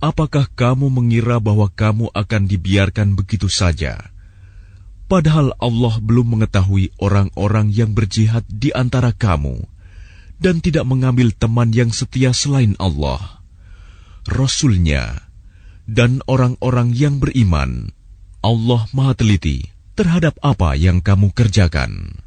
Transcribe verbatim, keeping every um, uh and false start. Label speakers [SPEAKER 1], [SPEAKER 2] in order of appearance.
[SPEAKER 1] apakah kamu mengira bahwa kamu akan dibiarkan begitu saja? Padahal Allah belum mengetahui orang-orang yang berjihad di antara kamu dan tidak mengambil teman yang setia selain Allah, Rasul-Nya, dan orang-orang yang beriman. Allah Maha Teliti terhadap apa yang kamu kerjakan.